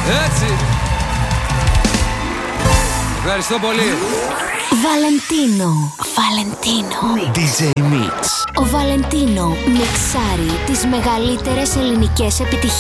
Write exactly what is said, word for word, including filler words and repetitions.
Έτσι. Ευχαριστώ πολύ. Βαλεντίνο. Βαλεντίνο. ντι τζέι Mix. Ο Βαλεντίνο μιξάρει τις μεγαλύτερες ελληνικές επιτυχίες.